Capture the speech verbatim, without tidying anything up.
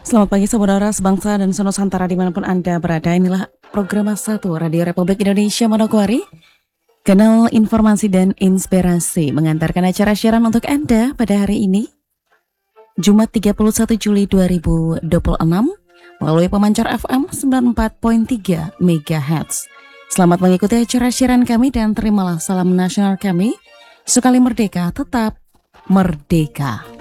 Selamat pagi saudara sebangsa dan senusantara dimanapun Anda berada. Inilah program satu Radio Republik Indonesia Manokwari, kanal informasi dan inspirasi, mengantarkan acara siaran untuk Anda pada hari ini, Jumat tiga puluh satu Juli dua ribu dua puluh enam, melalui pemancar F M sembilan puluh empat koma tiga megahertz. Selamat mengikuti acara siaran kami dan terimalah salam nasional kami. Sekali merdeka, tetap merdeka.